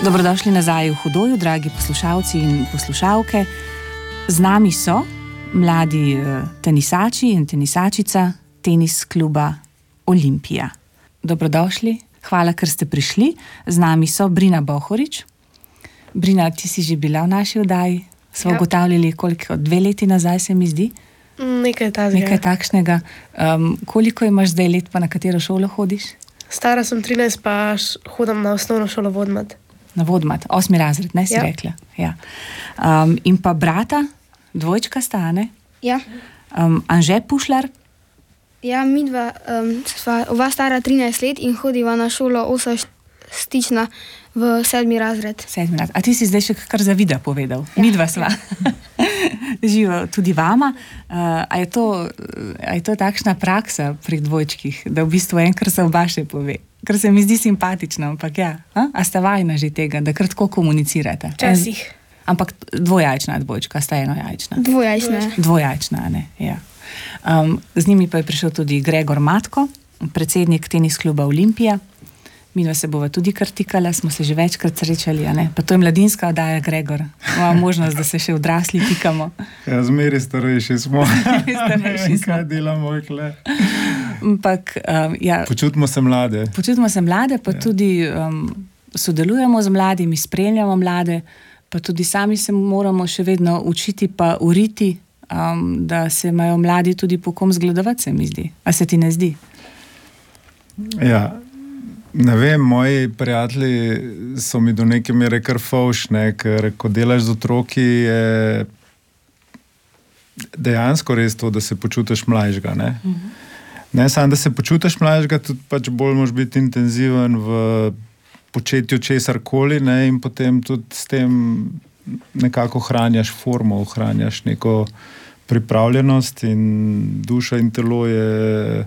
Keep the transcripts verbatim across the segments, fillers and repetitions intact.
Dobrodošli nazaj v Hudoju, dragi poslušalci in poslušalke. Z nami so mladi tenisači in tenisačica tenis kluba Olimpija. Dobrodošli, hvala, ker ste prišli. Z nami so Brina Bohorič. Brina, ti si že bila v naši oddaji? Smo ugotavljali, koliko, dve leti nazaj se mi zdi? Nekaj takšnega. Nekaj takšnega. Um, koliko imaš zdaj let, pa na katero šolo hodiš? Stara sem trinajst, pa hodim na osnovno šolo Vodmat. Na Vodmat, osmi razred, ne si ja. rekla. Ja. Um, in pa brata, dvojčka sta, ne? Ja. Um, Anže Pušlar? Ja, mi dva, um, sva oba stara trinajst let in hodiva na šolo Osa Stična v sedmi razred. Sedmi razred. A ti si zdaj še kar za vida povedal. Ja. Mi dva sva. Živo tudi vama. Uh, a, je to, a je to takšna praksa pri dvojčkih, da v bistvu enkrat se oba še pove? Ker se mi zdi simpatično, ampak ja. A, a sta vajna že tega, da kar tako komunicirate? Včasih. Ampak dvojajčna dvojčka, sta enojajčna? Dvojajčna. Dvojajčna, ne, ja. Um, z njimi pa je prišel tudi Gregor Matko, predsednik tenis kluba Olimpija. Midva se bova tudi kar tikala, smo se že večkrat srečali, a ne? Pa to je mladinska oddaja, Gregor. Imamo možnost, da se še odrasli tikamo. Ja, zmeri starejši smo. Starejši smo. Kaj delamo, kle? Ampak, um, ja. Počutimo se mlade. Počutimo se mlade, pa ja. tudi um, sodelujemo z mladimi, spremljamo mlade, pa tudi sami se moramo še vedno učiti pa uriti, um, da se imajo mladi tudi po kom zgledovati, se mi zdi. A se ti ne zdi? Ja. Ne vem, moji prijatelji so mi do neke mere kar fauš, ne, ker ko delaš z otroki, je dejansko res to, da se počutiš mlajšega, ne. Mm-hmm. Ne samo, da se počutiš mlajšega, tudi pač bolj moraš biti intenziven v početju česarkoli, ne, in potem tudi s tem nekako ohranjaš formo, ohranjaš neko pripravljenost in duša in telo je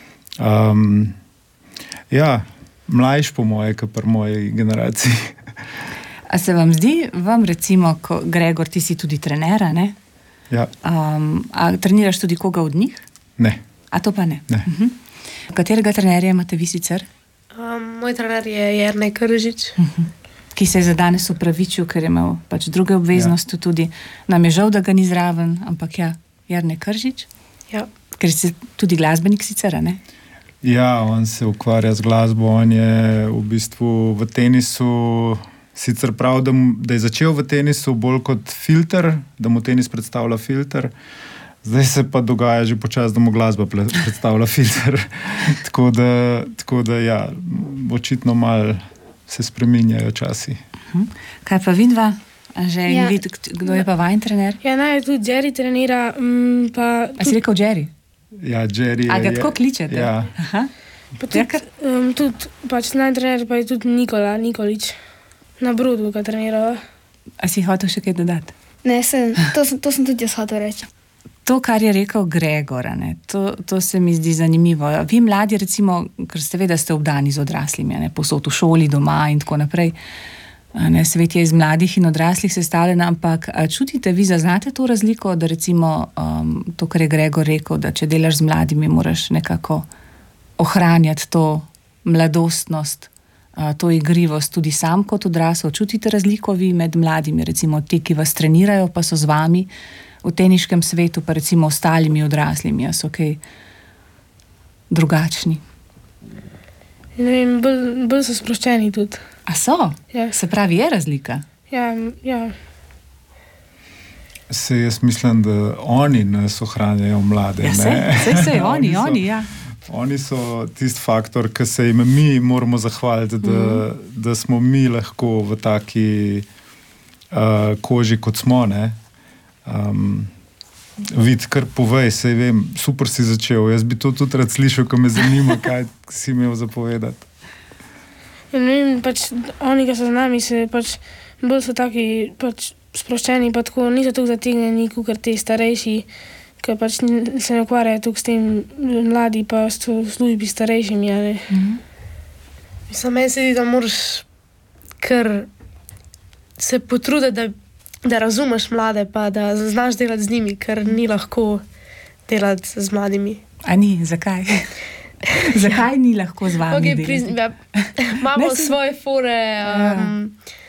um, ja, mlajš po moje, kot pri moji generaciji. A se vam zdi, vam recimo, ko Gregor, ti si tudi trenera, ne? Ja. Um, a treniraš tudi koga od njih? Ne. A to pa ne? Ne. Uh-huh. Katerega trenerja imate vi sicer? Um, moj trener je Jernej Kržič. Uh-huh. Ki se je za danes upravičil, ker je imel pač druge obveznosti ja. tudi. Nam je žal, da ga ni zraven, ampak ja, Jernej Kržič. Ja. Ker si tudi glasbenik sicer, ne? Ja, on se ukvarja z glasbo, on je v bistvu v tenisu, sicer prav, da, da je začel v tenisu bolj kot filter, da mu tenis predstavlja filter, zdaj se pa dogaja že počas, da mu glasba predstavlja filter. tako, da, tako da ja, očitno malo se spreminjajo časi. Uh-huh. Kaj pa vidva? Anže, ja. vid, kdo je pa vajen trener? Ja, naj tudi Jerry trenira. Um, pa A si rekel Jerry? Ja, Jerry je... A ga tako kličete? Ja. Aha. Pa tudi, um, tudi pač najtrener pa je tudi Nikola Nikolič. Na Brodu ga trenirava. A si hotel še kaj dodati? Ne, sem, to, to sem tudi jaz hotel reči. To, kar je rekel Gregor, ne, to, to se mi zdi zanimivo. Vi mladi, recimo, ker ste ve, da ste obdani z odraslimi, ne, posod v šoli, doma in tako naprej, ne, svet je iz mladih in odraslih sestavljen, ampak čutite vi, zaznate to razliko, da recimo um, to, kar je Gregor rekel, da če delaš z mladimi, moraš nekako ohranjati to mladostnost, uh, to igrivost tudi sam kot odrasel. Čutite razliko vi med mladimi, recimo ti, ki vas trenirajo, pa so z vami v teniškem svetu, pa recimo ostalimi odraslimi, a so kaj drugačni? Ne vem, bolj, bolj so sproščeni tudi. A so? Ja. Se pravi, je razlika? Ja, ja. Se jaz mislim, da oni nas ohranjajo mlade. Ja, ne? Se, se, se, oni, oni, so, oni, ja. Oni so tisti faktor, ki se jim mi moramo zahvaliti, da, mm. da smo mi lahko v taki uh, koži, kot smo, ne. Um, vid, kar povej, sej vem, super si začel. Jaz bi to tudi rad slišal, ko me zanima, kaj si imel zapovedati. Ja, ne vem, pač oni, ki so z nami, se pač bolj so taki pač sproščeni, pa tako niso tako zategnjeni, kot te starejši, ki pač se ne ukvarjajo tako s tem mladi, pa s službi starejšimi, ali. Mm-hmm. Mislim, meni se zdi, da moraš kar se potruditi, da, da razumeš mlade, pa da znaš delati z njimi, ker ni lahko delati z mladimi. A ni? Zakaj? Zakaj ni lahko z vami okay, delati? Priz, ja, imamo svoje fore, um,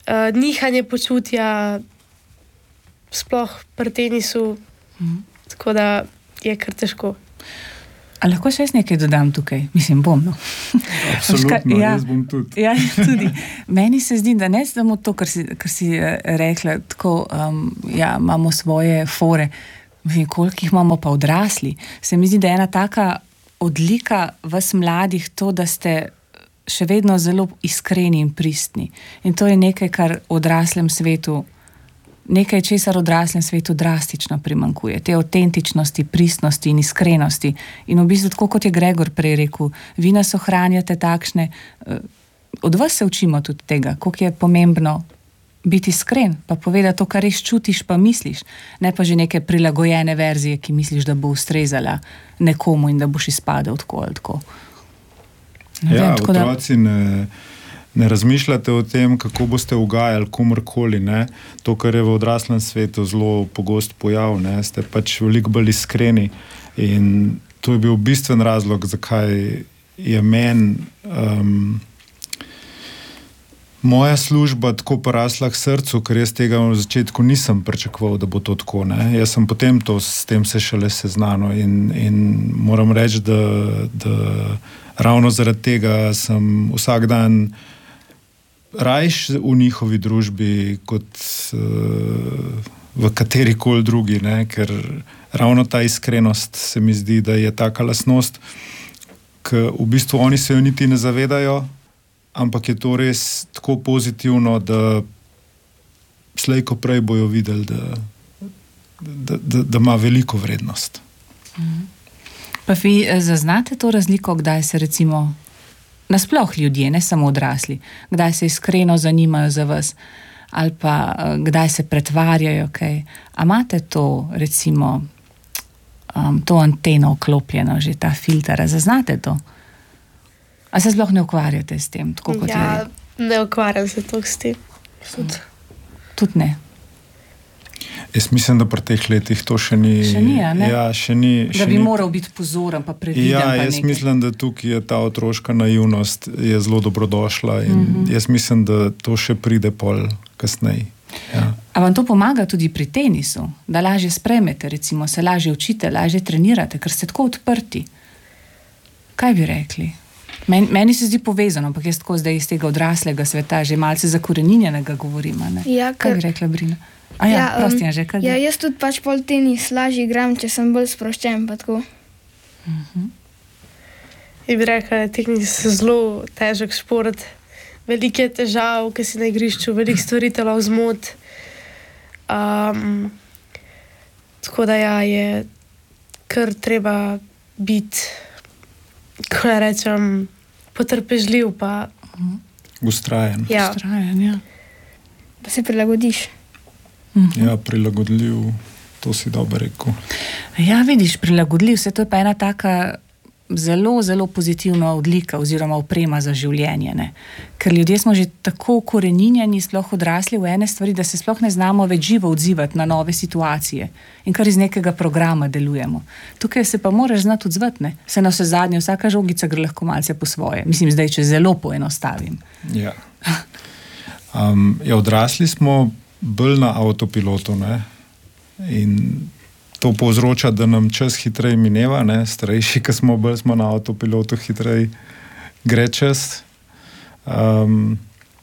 uh, nihanje počutja, sploh pri tenisu, mm. tako da je kar težko. A lahko še jaz nekaj dodam tukaj? Mislim, bom, no. Absolutno, ja, jaz bom tudi. Ja, tudi. Meni se zdi, da ne samo to, kar si, kar si rekla, tako, um, ja, imamo svoje fore, mislim, koliko jih imamo pa odrasli. Se mi zdi, da je ena taka odlika vas mladih to, da ste še vedno zelo iskreni in pristni. In to je nekaj, kar v odraslem svetu nekaj, česar v odraslem svetu drastično primankuje. Te avtentičnosti, pristnosti in iskrenosti. In v bistvu, tako kot je Gregor prej rekel, vi nas ohranjate takšne, od vas se učimo tudi tega, koliko je pomembno biti iskren, pa povedati to, kar res čutiš, pa misliš, ne pa že neke prilagojene verzije, ki misliš, da bo ustrezala nekomu in da boš izpadel tako ali tako. Ne ja, vem, tako otroci da... ne... Ne razmišljate o tem, kako boste ugajali komorkoli, ne? To, kar je v odraslem svetu zelo pogost pojav, ne? Ste pač veliko bolj iskreni in to je bil bistven razlog, zakaj je meni um, moja služba tako porasla k srcu, ker jaz tega v začetku nisem pričakoval, da bo to tako, ne? Jaz sem potem to, s tem se šele seznanil in, in moram reči, da, da ravno zaradi tega sem vsak dan rajš v njihovi družbi kot uh, v katerikoli drugi, ne? Ker ravno ta iskrenost se mi zdi, da je taka lastnost, ki v bistvu oni se jo niti ne zavedajo, ampak je to res tako pozitivno, da slej ko prej bojo videli, da, da, da, da ima veliko vrednost. Mhm. Pa vi zaznate to razliko, kdaj se recimo nasploh ljudje, ne samo odrasli, kdaj se iskreno zanimajo za vas ali pa kdaj se pretvarjajo, kaj. A imate to, recimo, um, to anteno vklopljeno, že ta filter, zaznate to? A se sploh ne ukvarjate s tem? Tako kot ja, je? Ne ukvarjam se toliko s tem. Tudi. Tudi ne? Jaz mislim, da pri teh letih to še ni... Še ni, a ne? Ja, še ni... Da še bi ni... moral biti pozoren, pa previden, ja, pa nekaj. Ja, jaz mislim, da tukaj je ta otroška naivnost je zelo dobrodošla in mm-hmm. jaz mislim, da to še pride pol kasneje. Ja. A vam to pomaga tudi pri tenisu? Da lažje spremete, recimo, se lažje učite, lažje trenirate, ker ste tako odprti? Kaj bi rekli? Meni, meni se zdi povezano, ampak jaz tako zdaj iz tega odraslega sveta že malce zakoreninjenega govorim, a ne? Ja, kaj bi rekla Brina? A ja, ja, prosti, um, že, kaj ja, jaz tudi pač pol tenis lažje igram, če sem bolj sproščen, pa tako. Uh-huh. In bi rekla, da tenis je zelo težek šport. Veliko je težav, ki si na igrišču, veliko stvari te lahko zmot. Um, tako da ja, je kar treba biti, ko ne rečem, potrpežljiv pa... Uh-huh. Ustrajen. Ja. Ustrajen, ja. Da se prilagodiš. Ja, prilagodljiv, to si dobro rekel. Ja, vidiš, prilagodljiv, vse to je pa ena taka zelo, zelo pozitivna odlika oziroma oprema za življenje, ne? Ker ljudje smo že tako ukoreninjeni, sploh odrasli v ene stvari, da se sploh ne znamo več živo odzivati na nove situacije in kar iz nekega programa delujemo. Tukaj se pa moraš znati odzvati, ne? Se na vse zadnje, vsaka žogica gre lahko malce po svoje. Mislim, zdaj, če zelo poenostavim. Ja. Um, ja, odrasli smo bolj na avtopilotu, ne? In to povzroča, da nam čas hitreje mineva, ne? Starejši, ki smo bolj smo na avtopilotu, hitreje gre čas. Um,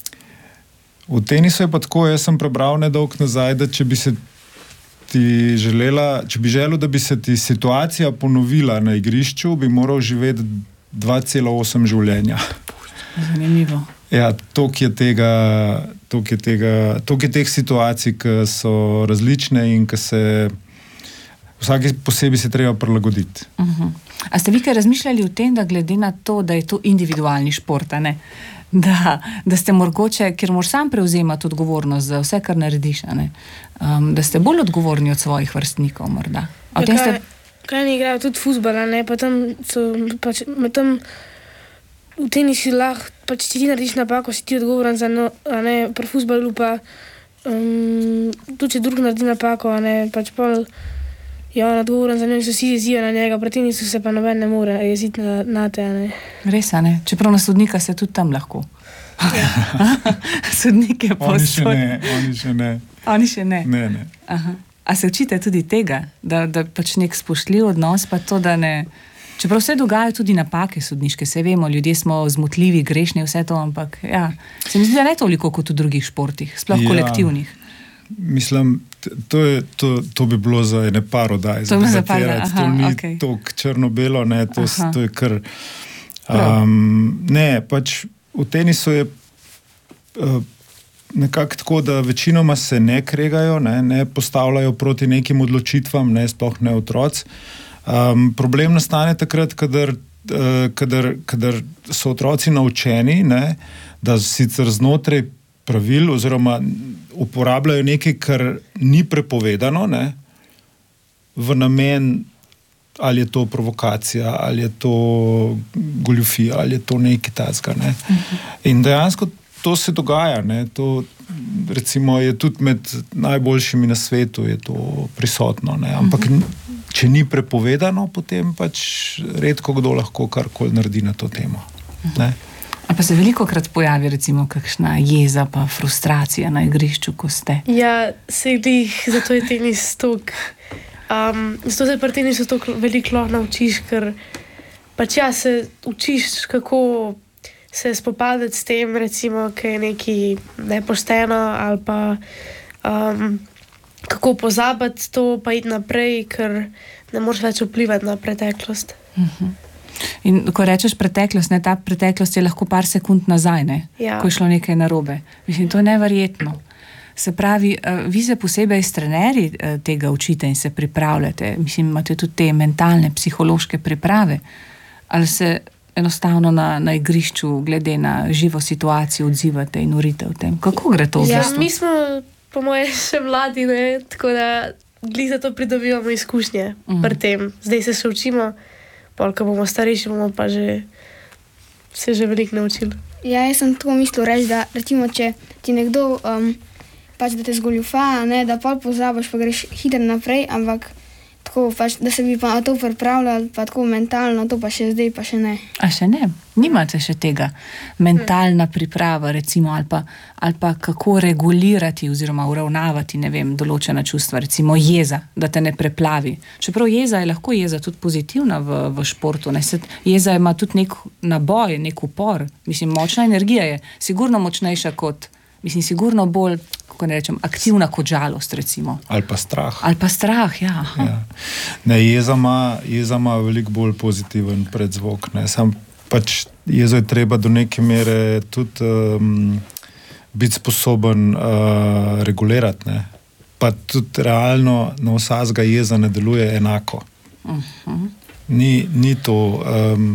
v tenisu je pa tako, jaz sem prebral nedolgo nazaj, da če bi se ti želela, če bi želel, da bi se ti situacija ponovila na igrišču, bi moral živeti dva cela osem življenja. Zanimivo. Ja, toliko je tega, toliko je tega, toliko je teh situacij, ki so različne in ki se vsaki posebej se treba prilagoditi. Uh-huh. A ste vi kaj razmišljali o tem, da glede na to, da je to individualni šport, a ne? Da, da ste mogoče, ker moraš sam prevzemati odgovornost za vse, kar narediš, a ne? Um, da ste bolj odgovorni od svojih vrstnikov, morda. A Ja, ste... kaj ne igrajo tudi fuzbala, ne, pa tam so, pač, tam v tenisu lahko, pač če ti narediš napako, si ti odgovoren za, no, a ne, pri fuzbalu pa, um, tudi če drug naredi napako, a ne, pač pol je on odgovoren za njo, so vsi jezijo na njega, proti niso se pa noben ne more jeziti na, na te. Ne. Res, a ne? Čeprav na sodnika se tudi tam lahko. Ja. Sodnik je Oni še posod. ne, oni še ne. Oni še ne. Ne, ne. Aha. A se učite tudi tega, da, da pač nek spoštljiv odnos, pa to, da ne... Čeprav se dogajajo tudi napake sodniške, se vemo, ljudje smo zmotljivi, grešni, vse to, ampak ja, se mi zdi, da ne toliko kot v drugih športih, sploh Ja. kolektivnih. Mislim, t- to, je, to, to bi bilo za ene par oddaj. To bi za par oddaj, debatirati. aha, To ni okej. toliko črno-belo, ne, to, s- Aha. to je kar... Prav. Um, ne, pač v tenisu je uh, nekako tako, da večinoma se ne kregajo, ne, ne postavljajo proti nekim odločitvam, ne, sploh ne otroci. Um, problem nastane takrat, kadar, uh, kadar, kadar so otroci naučeni, ne, da sicer znotraj pravil oziroma uporabljajo nekaj, kar ni prepovedano, ne, v namen, ali je to provokacija, ali je to goljufija, ali je to nekaj takega. Ne. In dejansko to se dogaja. Ne, to, recimo, je tudi med najboljšimi na svetu je to prisotno. Ne, ampak če ni prepovedano, potem pač redko kdo lahko karkoli naredi na to temo. Ne. A pa se veliko krat pojavi recimo kakšna jeza pa frustracija na igrišču, ko ste. Ja, se glih, zato je tenis tok. Um, zato se pri tenisu tako veliko lahko naučiš, ker pač ja, se učiš, kako se spopadati s tem, recimo, ki je nekaj nepošteno ali pa um, kako pozabiti to, pa iti naprej, ker ne moreš več vplivati na preteklost. In ko rečeš preteklost, ne, ta preteklost je lahko par sekund nazaj, ne, Ja. ko je šlo nekaj narobe. Mislim, to je neverjetno. Se pravi, eh, vi se posebej s trenerji eh, tega učite in se pripravljate. Mislim, imate tudi te mentalne, psihološke priprave. Ali se enostavno na, na igrišču, glede na živo situacijo, odzivate in urite v tem? Kako gre to v Ja, bistvu? mi smo, po moje, še mladi, ne? Tako da glih za to pridobivamo izkušnje Mhm. pri tem. Zdaj se še učimo, pol, ko bomo starejši, bomo pa že se že veliko naučili. Ja, jaz sem tako mislil reči, da recimo, če ti nekdo um, pač da te zgoljufa, ne, da pol pozabiš, pa greš hitro naprej, ampak tako pač, da se bi pa na to pripravljali, pa tako mentalno, to pa še zdaj, pa še ne. A še ne? Nimate še tega mentalna priprava, recimo, ali pa, ali pa kako regulirati oziroma uravnavati, ne vem, določena čustva, recimo jeza, da te ne preplavi. Čeprav jeza je lahko jeza tudi pozitivna v, v športu, ne? Se, jeza ima tudi nek naboj, nek upor, mislim, močna energija je, sigurno močnejša kot, mislim, sigurno bolj, kako ne rečem, aktivna kot žalost, recimo. Ali pa strah. Ali pa strah, ja. Aha. Ja. Ne, jeza ima, jeza ima veliko bolj pozitiven predzvok. Ne. Sam pač jezo je treba do neke mere tudi um, biti sposoben uh, regulirati. Ne. Pa tudi realno na vsakega jeza ne deluje enako. Uh-huh. Ni, ni to, um,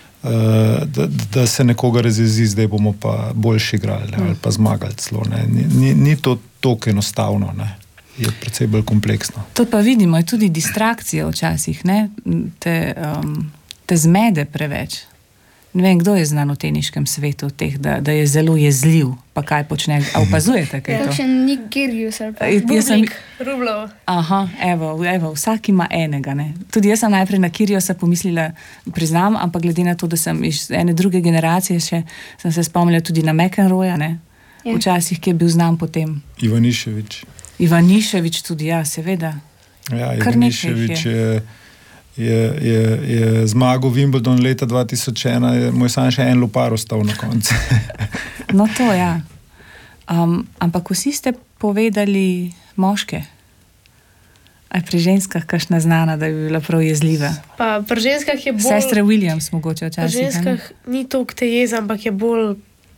uh, da, da se nekoga razjezi, zdaj bomo pa boljši igrali ne, ali pa zmagali celo. Ne. Ni, ni, ni to tako enostavno. Ne. Je precej bolj kompleksno. To pa vidimo, je tudi distrakcija včasih, ne? Te, um, te zmede preveč. Ne vem, kdo je znan v teniškem svetu teh, da, da je zelo jezljiv, pa kaj počne, a opazujete kaj to? Kakšen Nik Kyrgios ali pa. Jaz sem- Bubnik, Rublov. Aha, evo, evo, vsak ima enega, ne. Tudi jaz sem najprej na Kyrgiosa pomislila, priznam, ampak glede na to, da sem iz ene druge generacije še, sem se spomnila tudi na McEnroya, ne. Ja. Včasih, ki je bil znan potem. Ivaniševič. Ivaniševič tudi, ja, seveda. Ja, Kar nekaj Ivaniševič jih je, je, je, je zmagal Wimbledon leta dva tisoč ena, je, mu je samo še en lopar ostal na koncu. No to, ja. Um, ampak vsi ste povedali moške. A je pri ženskah kakšna znana, da bi bila prav jezljiva? Pa pri ženskah je bolj... Sestre Williams mogoče Pri včasih. a ne? ženskah ni toliko te jeze, ampak je bolj...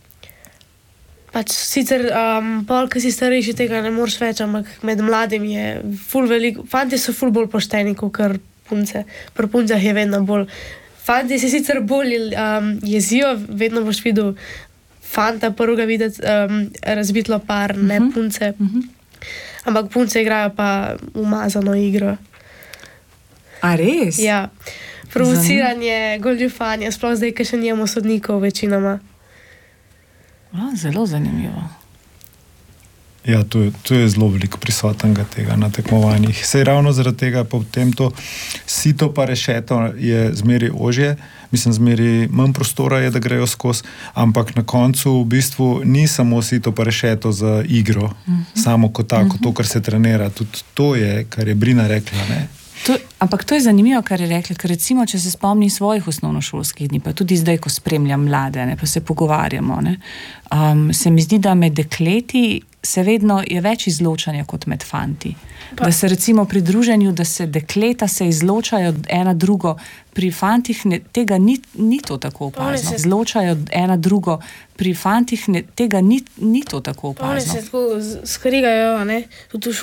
Pač sicer um, pol, ki si starejši, tega ne moreš več, ampak med mladimi je ful veliko... Fantje so ful bolj pošteni, kot kar punce. Pri puncah je vedno bolj... Fantje se sicer bolj um, jezijo, vedno boš videl fanta prvega videti um, razbitlo par, ne Mhm. punce. Mhm. Ampak punce igrajo pa umazano igro. A res? Ja, provociranje, goljufanje, sploh zdaj, ker še nimamo sodnikov večinoma. O, zelo zanimivo. Ja, tu, tu je zelo veliko prisotnega tega na tekmovanjih. Sej ravno zaradi tega potem to sito pa rešeto je zmeri ožje, mislim, zmeri manj prostora je, da grejo skozi, ampak na koncu v bistvu ni samo sito pa rešeto za igro, mm-hmm. samo kot tako, mm-hmm. to, kar se trenira. Tudi to je, kar je Brina rekla, ne? To, ampak to je zanimivo, kar je rekla, ker recimo, če se spomnim svojih osnovnošolskih dni, pa tudi zdaj, ko spremljam mlade, ne, pa se pogovarjamo, ne, um, se mi zdi, da med dekleti se vedno je več izločanja kot med fanti. Pa. Da se recimo pri druženju, da se dekleta se izločajo ena drugo, pri fantih ne, tega ni, ni to tako opazno. Se... Izločajo ena drugo, pri fantih ne, tega ni, ni to tako opazno. Oni se tako skrigajo, ne, tudi v šoli.